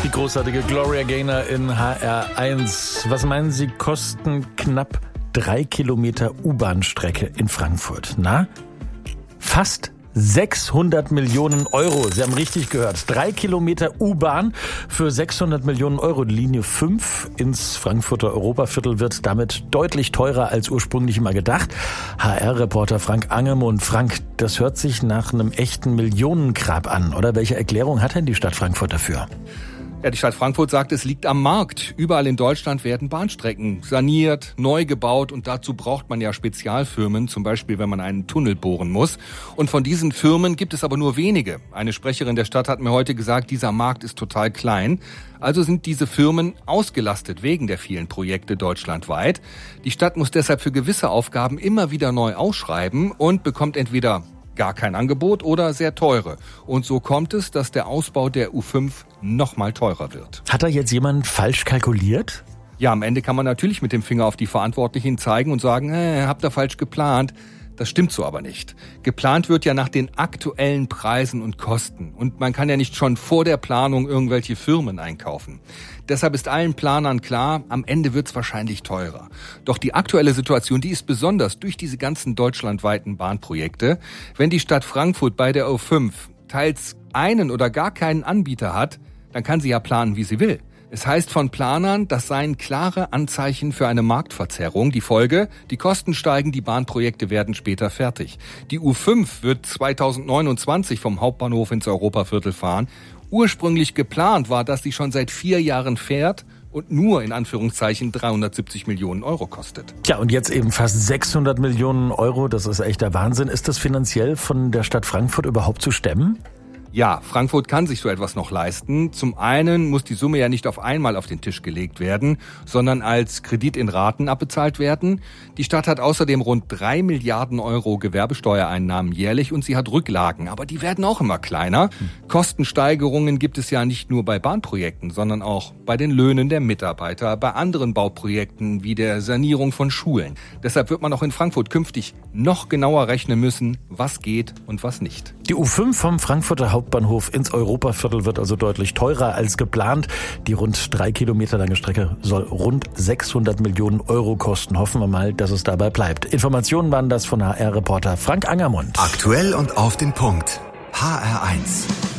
Die großartige Gloria Gaynor in HR1. Was meinen Sie, kosten knapp 3 Kilometer U-Bahn-Strecke in Frankfurt? Na? Fast 600 Millionen Euro. Sie haben richtig gehört. 3 Kilometer U-Bahn für 600 Millionen Euro. Die Linie 5 ins Frankfurter Europaviertel wird damit deutlich teurer als ursprünglich mal gedacht. HR-Reporter Frank Angermund. Frank, das hört sich nach einem echten Millionengrab an, oder? Welche Erklärung hat denn die Stadt Frankfurt dafür? Ja, die Stadt Frankfurt sagt, es liegt am Markt. Überall in Deutschland werden Bahnstrecken saniert, neu gebaut und dazu braucht man ja Spezialfirmen, zum Beispiel wenn man einen Tunnel bohren muss. Und von diesen Firmen gibt es aber nur wenige. Eine Sprecherin der Stadt hat mir heute gesagt, dieser Markt ist total klein. Also sind diese Firmen ausgelastet wegen der vielen Projekte deutschlandweit. Die Stadt muss deshalb für gewisse Aufgaben immer wieder neu ausschreiben und bekommt entweder gar kein Angebot oder sehr teure. Und so kommt es, dass der Ausbau der U5 noch mal teurer wird. Hat da jetzt jemand falsch kalkuliert? Ja, am Ende kann man natürlich mit dem Finger auf die Verantwortlichen zeigen und sagen, habt ihr falsch geplant. Das stimmt so aber nicht. Geplant wird ja nach den aktuellen Preisen und Kosten. Und man kann ja nicht schon vor der Planung irgendwelche Firmen einkaufen. Deshalb ist allen Planern klar, am Ende wird's wahrscheinlich teurer. Doch die aktuelle Situation, die ist besonders durch diese ganzen deutschlandweiten Bahnprojekte. Wenn die Stadt Frankfurt bei der U5 teils einen oder gar keinen Anbieter hat, dann kann sie ja planen, wie sie will. Es heißt von Planern, das seien klare Anzeichen für eine Marktverzerrung. Die Folge, die Kosten steigen, die Bahnprojekte werden später fertig. Die U5 wird 2029 vom Hauptbahnhof ins Europaviertel fahren. Ursprünglich geplant war, dass sie schon seit 4 Jahren fährt und nur in Anführungszeichen 370 Millionen Euro kostet. Ja, und jetzt eben fast 600 Millionen Euro. Das ist echt der Wahnsinn. Ist das finanziell von der Stadt Frankfurt überhaupt zu stemmen? Ja, Frankfurt kann sich so etwas noch leisten. Zum einen muss die Summe ja nicht auf einmal auf den Tisch gelegt werden, sondern als Kredit in Raten abbezahlt werden. Die Stadt hat außerdem rund 3 Milliarden Euro Gewerbesteuereinnahmen jährlich und sie hat Rücklagen, aber die werden auch immer kleiner. Kostensteigerungen gibt es ja nicht nur bei Bahnprojekten, sondern auch bei den Löhnen der Mitarbeiter, bei anderen Bauprojekten wie der Sanierung von Schulen. Deshalb wird man auch in Frankfurt künftig noch genauer rechnen müssen, was geht und was nicht. Die U5 vom Frankfurter Hauptbahnhof ins Europaviertel wird also deutlich teurer als geplant. Die rund 3 Kilometer lange Strecke soll rund 600 Millionen Euro kosten. Hoffen wir mal, dass es dabei bleibt. Informationen waren das von HR-Reporter Frank Angermund. Aktuell und auf den Punkt. HR1.